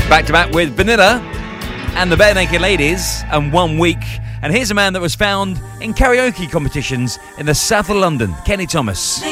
Back to back with Vanilla and the Bare Naked Ladies and 1 Week. And here's a man that was found in karaoke competitions in the south of London, Kenny Thomas.